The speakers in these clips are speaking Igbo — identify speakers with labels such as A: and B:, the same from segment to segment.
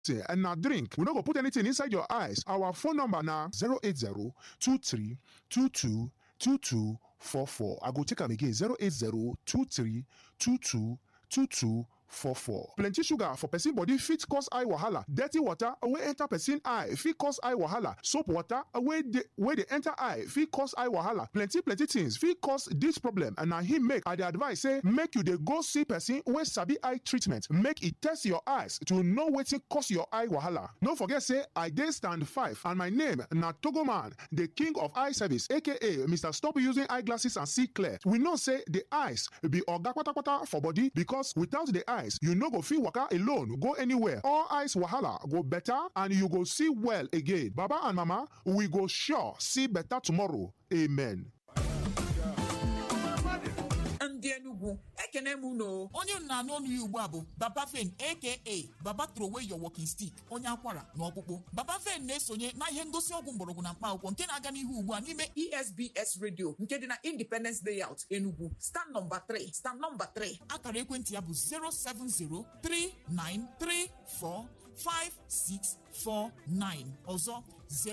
A: and now drink. We don't go put anything inside your eyes. Our phone number now 080-2322-2244. I go check am again 080-2322-2244. Plenty sugar for person body fit cause eye wahala. Dirty water wey enter person eye fit cause eye wahala. Soap water wey dey enter eye fit cause eye wahala. Plenty things fit cause this problem, and na him make I dey advise say make you dey go see person wey sabi eye treatment. Make e test your eyes to know wetin cause your eye wahala. No forget say I dey stand 5 and my name na Togoman, the king of eye service, aka Mr. Stop Using Eyeglasses and See Clear. We know say the eyes be oga kpatakpata for body, because without the eyes you no go fit waka alone go anywhere. All eyes wahala go better and you go see well again. Baba and mama, we go sure see better tomorrow. Amen.
B: Ndị Enugu ekene m no onye nna n'onu ya ugbu a bụ Baba Fen aka Baba Throw Away Your Walking Stick, onye akwara na ọkpụkpụ. Baba Fen na-esonye na ihe ngosi ọgwụ mgbọrọgwụ na mkpa akwụkwọ nke na-aga n'ihu ugbu a n'ime ESBS Radio nke dị na Independence Layout Enugu, stand number 3. Akara ekwentị ya bụ 07039345649. ọzọ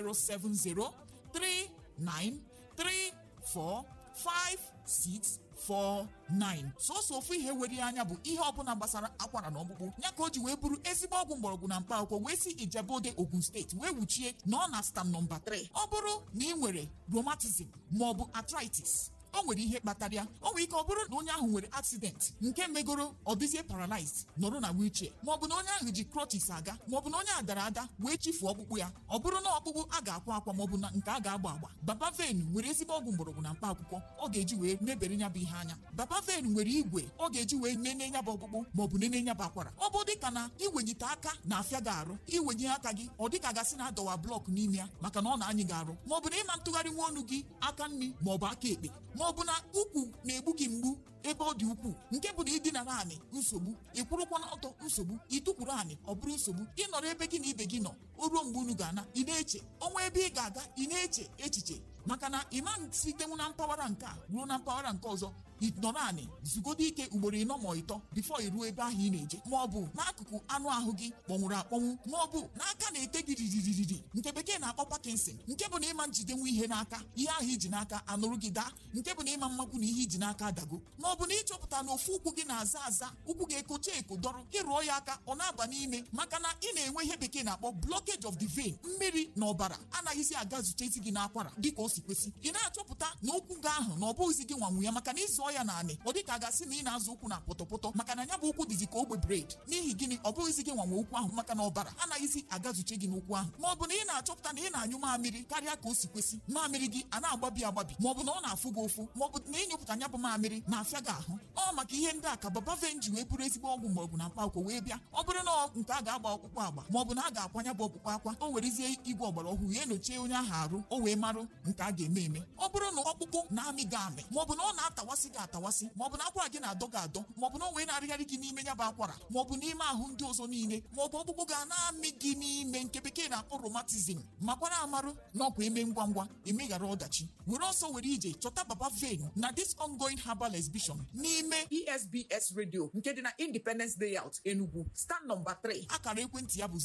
B: 07039345649. sọsọ ofu ihe were anya bụ ihe ọbụla gbasara akwara na ọkpụkpụ ya ka o ji wee bụrụ ezigbo ọgwụ mgbọrọgwụ na mkpa akwụkwọ wee si Ijebode, Ogun steeti wee wuchie na ọ na stand nọmba 3. ọ bụrụ na ị nwere rheumatism maọbụ arthritis, o nwere ihe kpatara ya. O nwere ike ọ bụrụ na onye ahụ nwere accident nke megoro ọ dịzie paralyzed nọrọ na wheelchair, maọbụ na onye ahụ ji crutches aga, maọbụ na onye a dara ada wee chifuo ọkpụkpụ ya. ọ bụrụ na ọkpụkpụ a ga-akwa akwa maọbụ na nke a ga-agba agba, Baba Ven nwere ezigbo ọgwụ mgbọrọgwụ na mkpa akwụkwọ ọ ga-eji wee mebere nya bụ ihe anya. Baba Ven nwere igwe ọ ga-eji wee nene nya bụ ọkpụkpụ maọbụ nene nya bụ akwara. ọ bụ dịka na iwenyite aka na-afịa gị arụ, iwenye aka gị ọ dịka gasị na adọwa blọk n'ime ya maka na ọ na-anyị gị arụ, maọbụ na ịma ntụgharị nwa ọnụ gị aka nri maọbụ aka ekpe, maọbụ na ukwu na-egbu gị mgbu ebe ọ dị ukwuu, nke bụ na ịdinara anị nsogbu, ịkwụrụkwa n'ọtọ nsogbu, ịtụkwuru anị ọ bụrụ nsogbu, ịnọrọ ebe gị na ibe gị nọ o ruo mgbe unu ga-ana ị na-eche ọnwa ebe ị ga-aga ị na-eche echiche, maka na ịma sitenwu na mpaghara nke a ruo na mpaghara nke ọzọ ịnọrọ anị zugodo ike ugboro 4 ma 5 bifo iruo ebe ahụ ị na-eje, maọbụ n'akụkụ anụ ahụ gị kpọnwụrụ akpọnwụ, maọbụ n'aka na-ete gị ririri nke bekee na-akpọ Parkinson, nke bụ na ịma njidenwu ihe n'aka, ihe ahụ iji n'aka anụrụ gị daa, nke bụ na ịma mmakwu na ihe iji n'aka adago, maọbụ na ịchọpụta na ofu ụkwụ gị na-aza aza, ụkwụ gị ekocha eko dọrọ, ịrụọ ya aka ọ na-aba n'ime maka na ị na-enwe ihe bekee na-akpọ blockage of the vein, mmiri na ọbara anaghịzi aga zutezi gị n'akwara dịka o si kwesị. ị na-achọpụta na ụkwụ gị ahụ na ọ bụghịzi gị nwanwu ya maka na ịzụọ ya naanị ọ dịka a gasị na ị na-azụ ụkwụ na pọtọpọtọ maka na ya bụ ụkwụ dịzi ka ogbe bred. N'ihi gịnị ọ bụghịzi gị nwanwe ụkwụ ahụ maka na ọbara anaghịzi agazuche gị n'ụkwụ ahụ, maọbụ na ị na-achọpụta na ị na-anyụ mamịrị karịa ka o si kwesị, mamịrị gị a na-agbabi agbabi, maọbụ na ọ na-afụ gị ụfụ, maọbụ na ịnyụpụta nya bụ mamịrị na-afịa gị ahụ. ọ maka ihe ndị a ka Baba Ven ji wee bụrụ ezigbo ọgwụ mgbọrọgwụ na mkpa akwụkwọ wee bịa. ọ bụrụ na nke a ga-agba ọkpụkpụ agba, maọbụ na a ga-akwanya bụ ọkpụkpụ akwa, o werezie igwe ọgbara ọhụrụ ya enyochie onye ahụ arụ o wee marụ nke a ga-eme eme. ọ bụrụ na ọkpụkpụ na-amị gị amị, maọbụ na ọ na-atawasị gị atawasị, maọbụ na akwara gị na-adọ gị adọ, maọbụ na o wee na-arịgharị gị n'ime ya bụ akwara, maọbụ n'ime ahụ ndị ọzọ niile, maọbụ ọkpụkpụ ga na-amị gị n'ime nke bekee na-akpọ rheumatism, makwara amarụ na ọkwa eme ngwa ngwa emeghara ọdachi. were ọsọ were ije chọta Baba Ven na this ongoing herbal exhibition n'ime ESBS Radio nke dị na Independence Layout Enugu, stand number 3. akara ekwentị ya bụ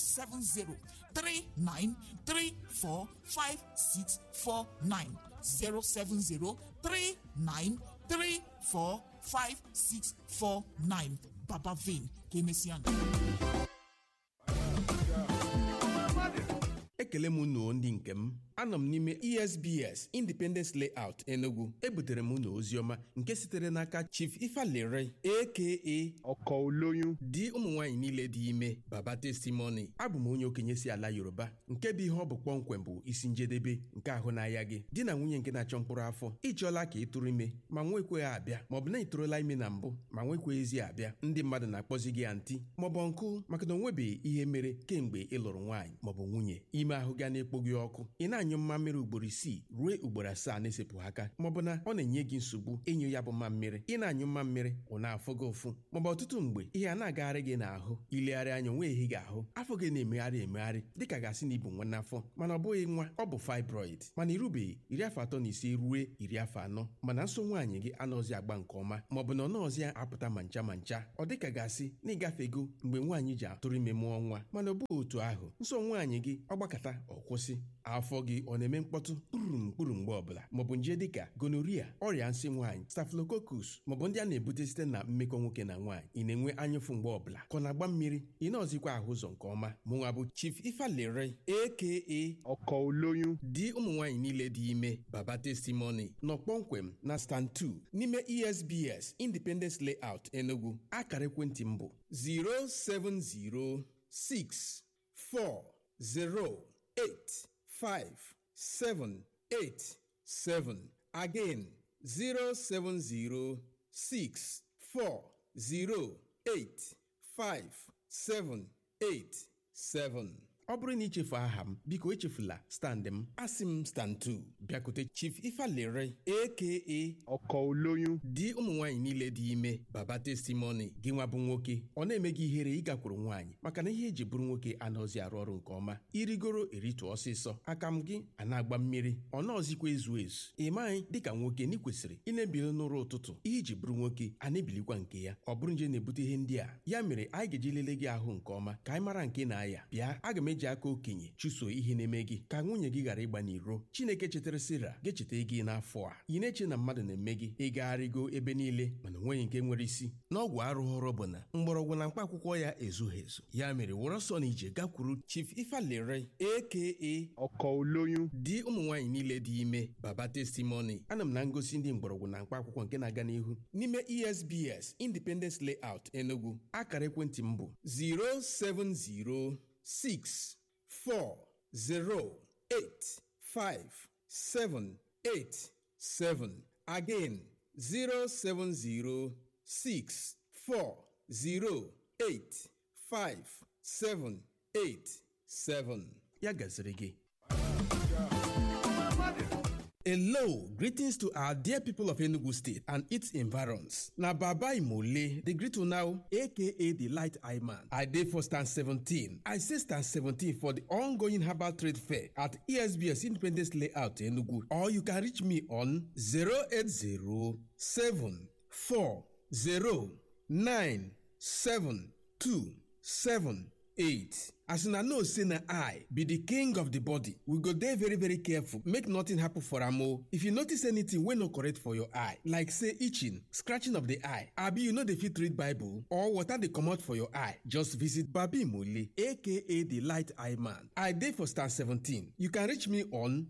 B: 07039345649 07039345649. Baba Ven ka emesịa.
C: Ekele m unu ndị nke m, anọ m n'ime ESBS Independence Layout Enugu. Ebutere m unu oziọma nke sitere n'aka Chief Ifalere aka
A: Ọkọ Oloyun,
C: di ụmụ nwaanyị niile dị ime, Baba Testimony. Abụ m onye okenye si ala Yoruba nke bụ ihe ọ bụ kpọmkwem bụ isi njedebe nke ahụ n'ahịa gị. Di na nwunye nke na-achọ mkpụrụ afọ, ịchọọla ka ị tụrụ ime ma nwekweghị abịa, maọbụ na ị tụrụla ime na mbụ ma nwekweghịzi abịa. Ndị mmadụ na-akpọzi gị antị maọbụ nkụ maka na o nwebeghị ihe mere kemgbe ị lụrụ nwaanyị maọbụ nwunye. Ime ahụ ga na-ekpo gị ọkụ, ị na na-anyụ mmammiri ugboro 6 ruo ugboro 7 na-esepụghị aka maọbụ na ọ na-enye gị nsogbu ịnyụ ya bụ mmammiri ị na-anyụ mmammiri ọ na-afụ gị ụfụ maọbụ ọtụtụ mgbe ihe a na-agagharị gị n'ahụ ilegharị anya onwe ehi gị ahụ afọ gị na-emegharị dịka gasị na ibu nwa n'afọ mana ọ bụghị nwa ọ bụ fibroid mana irubeghị 35 ruo 40 mana nso nwaanyị gị anọzi agba nke ọma maọbụ na ọ nọọzi apụta ma ncha ọ dịka gasị na ịgafego mgbe nwaanyị ji atụrụ ime mụọ nwa mana ọ bụghị otu ahụ nso nwaanyị gị ọ gbakọta ọ kwụsị afọ gị ọ na-eme mkpọtụ kpụrụ mgbe ọbụla maọbụ nje dịka gonorrhea ọrịa nsị nwaanyị staphylococcus maọbụ ndị a na-ebute site na mmekọ nwoke na nwaanyị ị na-enwe anyụfụ mgbe ọbụla ka ọ na-agba mmiri ị na-ọzikwa ahụ ụzọ nke ọma mụnwa bụ Chief Ifalere aka
A: ọkọ olóyún
C: di ụmụ nwaanyị niile dị ime Baba Testimony nọ kpọmkwem na stand 2 n'ime ESBS Independence Layout Enugu akara ekwentị mbụ 07064085787 again 07064085787. ọ bụrụ na ichefu aha m biko echefula stand m asị m stand 2 bịakute Chief Ifalere aka
A: ọkọ olóyún
C: di ụmụ nwaanyị niile dị ime Baba Testimony gị nwa bụ nwoke ọ na-eme gị ihere ịgakwuru nwaanyị maka na ihe eji bụrụ nwoke anọzi arụ ọrụ nke ọma irigoro eritụ ọsịsọ aka m gị a na-agba mmiri ọ nọọzikwa ezu ị maghị dịka nwoke na ị kwesịrị ị na-ebili n'ụra ụtụtụ ihe iji bụrụ nwoke a na-ebilikwa nke ya ọ bụrụ nje na-ebute ihe ndị a ya mere anyị ga-eji lelee gị ahụ nke ọma ka anyị mara nke na-aya bịa aga m eji aka okenye chụso ihe na-eme gị ka nwunye gị ghara ịgba n'iro Chineke chetara Sera ga-echeta gị n'afọ a ị na-eche na mmadụ na-eme gị ịgagharịgo ebe niile mana onweghị nke nwere isi n'ọgwụ arụghọrọ bụ na mgbọrọgwụ na mkpa akwụkwọ ya ezughị ezu ya mere wụrụ ọsọ na ije gakwuru Chief Ifalere aka
A: ọkọ olóyún
C: di ụmụ nwaanyị niile dị ime Baba Testimony ana m na ngosi ndị mgbọrọgwụ na mkpa akwụkwọ nke na-aga n'ihu n'ime ESBS Independence Layout Enugu akara ekwentị m bụ 07064085787 again 07064085787 ya gaziri gị. Hello, greetings to our dear people of Enugu State and its environs. Na Baba Imole, the greet you now, aka the Light Eye Man. I dey for stand 17. I say stand 17 for the ongoing herbal trade fair at ESBS Independence Layout Enugu. Or you can reach me on 08074097278. As una know say na I be the king of the body, we go dey very very careful make nothing happen for am o. If you notice anything wey no correct for your eye like say itching, scratching of the eye, abi you no dey fit read Bible or water dey comot for your eye, just visit Baba Imole aka the Light Eye Man. I dey for stand 17. You can reach me on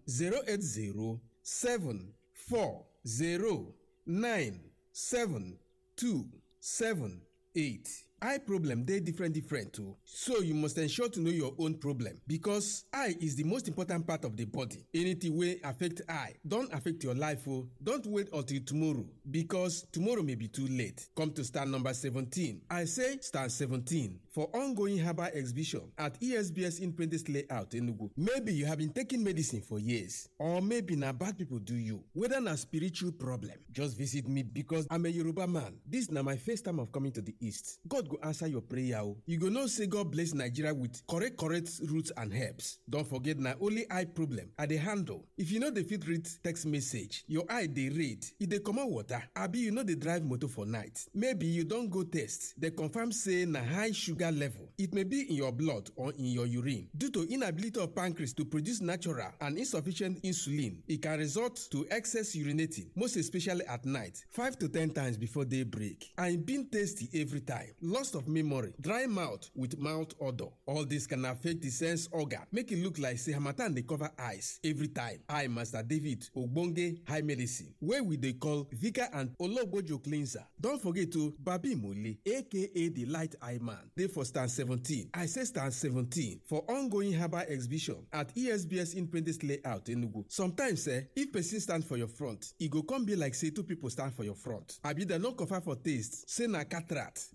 C: 08074097278. Eye problem dey different too, so you must ensure to know your own problem because eye is the most important part of the body. Anything wey affect eye don affect your life o. Don't wait until tomorrow because tomorrow may be too late. Come to stand number 17. I say stand 17 for ongoing herbal exhibition at ESBS Independence Layout Enugu. Maybe you have been taking medicine for years or maybe na bad people do you. Whether na spiritual problem, just visit me because I'm a Yoruba man. This na my first time of coming to the East. God go answer your prayer o. You go know say God bless Nigeria with correct roots and herbs. Don't forget na only eye problem I dey handle. If you no dey fit read text message, your eye dey red, e dey comot water, abi you no dey drive motor for night. Maybe you don go test, dey confirm say na high sugar level. It may be in your blood or in your urine. Due to inability of pancreas to produce natural and insufficient insulin, it can result to excess urinating, most especially at night, 5 to 10 times before daybreak. And being tasty every time, loss of memory, dry mouth with mouth odor. All this can affect the sense organ, make it look like say harmattan dey cover eyes every time. I, Master David Ogbonge High Medicine, where we dey call Vika and Ologbojo Cleanser. Don't forget to Baba Imole, aka the Light Eye Man. Dey for stand 17. I say stand 17 for ongoing herbal exhibition at ESBS Independence Layout Enugu. Sometimes, if person stand for your front, e go come be like say two people stand for your front. Abi dem no confirm for taste, say na cataract, glaucoma,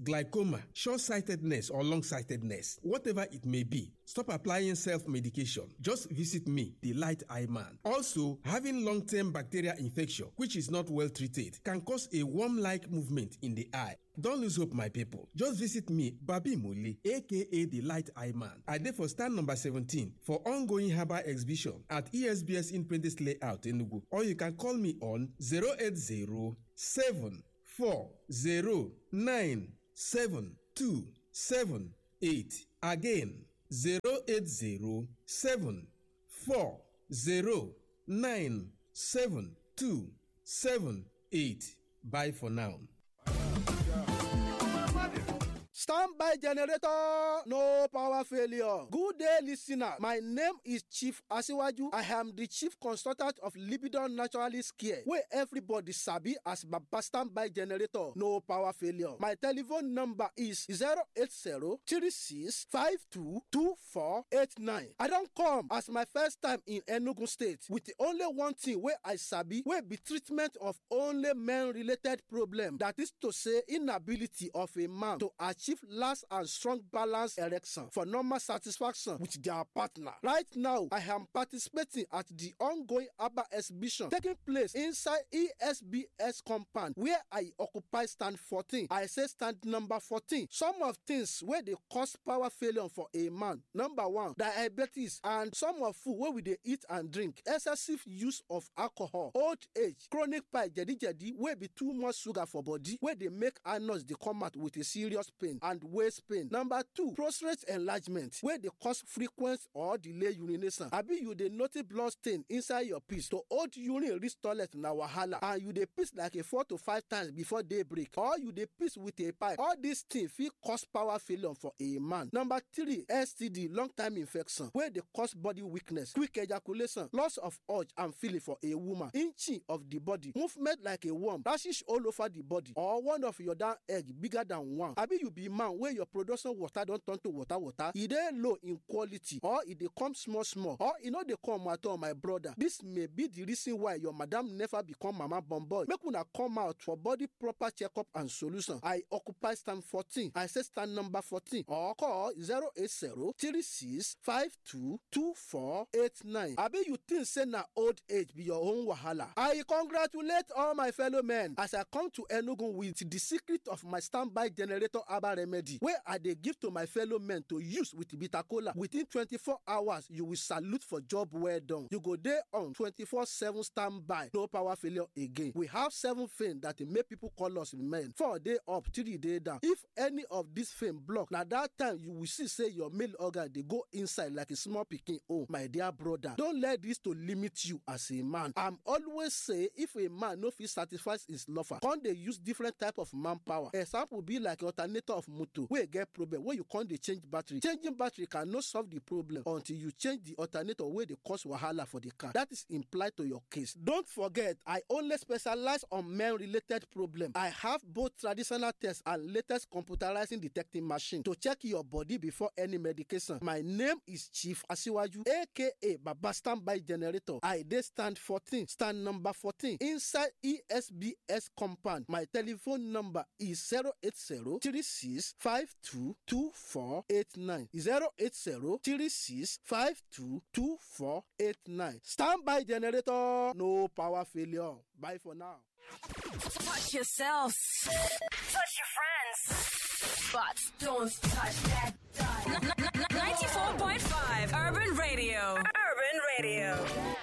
C: glaucoma, short-sightedness or long-sightedness, whatever it may be, stop applying self-medication. Just visit me, the Light Eye Man. Also, having long-term bacterial infection, which is not well treated, can cause a worm-like movement in the eye. Don't lose hope, my people. Just visit me, Babi Muli, aka the Light Eye Man. I dey for stand number 17 for ongoing herbal exhibition at ESBS Independence Layout, Enugu. Or you can call me on 080-7409-7278. Again, 080-7409-7278. Bye for now.
D: Standby generator, no power failure. Good day, listener. My name is Chief Asiwaju. I am the chief consultant of Libidon Naturalist Care, where everybody sabi as Baba Standby generator, no power failure. My telephone number is 080-3652-2489. I don't come as my first time in Enugu State with the only one thing where I sabi, where be treatment of only men-related problem. That is to say, inability of a man to achieve last and strong balance erection for normal satisfaction with their partner. Right now, I am participating at the ongoing ABBA exhibition taking place inside ESBS compound where I occupy stand 14. I say stand number 14. Some of things where they cause power failure for a man. Number 1, diabetes and some of food where we dey eat and drink. Excessive use of alcohol, old age, chronic pie, jadi where be too much sugar for body, where they make anus they come out with a serious pain and waist pain. Number 2, prostate enlargement, where they cause frequent or delay urination. Abi you dey notice blood stain inside your piss. To hold urine reach toilet na wahala, and you dey piss like a 4 to 5 times before daybreak, or you dey piss with a pipe. All these things fit cause power failure for a man. Number 3, STD, long time infection, where they cause body weakness, quick ejaculation, loss of urge and feeling for a woman, inching of the body, movement like a worm, rashes all over the body, or one of your down egg bigger than one. Abi you be man where your production water don't turn to water, e dey low in quality, or e dey come small, or e no dey come at all, my brother. This may be the reason why your madam never become mama born boy. Make una come out for body proper checkup and solution. I occupy stand 14. I say stand number 14, or call 080-3652-2489. Abi you think say na old age be your own wahala? I congratulate all my fellow men as I come to Enugu with the secret of my standby generator herbal remedy, where I dey give to my fellow men to use with bitter kola. Within 24 hours, you will salute for job well done. You go there on 24/7 standby, no power failure again. We have 7 things that make people call us men. 4 days up, 3 days down. If any of these things block, na that time you will see say your male organ they go inside like a small pikin. Oh, my dear brother, don't let this to limit you as a man. I'm always say if a man no fit satisfy his lover, can't they use different type of manpower? Example be like alternator of motor where get problem where you can't dey change battery. Changing battery cannot solve the problem until you change the alternator where they cause wahala for the car. That is implied to your case. Don't forget, I only specialize on men-related problem. I have both traditional tests and latest computerizing detecting machine to check your body before any medication. My name is Chief Asiwaju, aka Baba Standby Generator. I dey stand 14, stand number 14 inside ESBS compound. My telephone number is 080-3652-2489. 080-3652-2489. Standby generator, no power failure. Bye for now.
E: Touch yourselves. Touch your friends. But don't touch that dial. 94.5 Urban Radio. Urban Radio.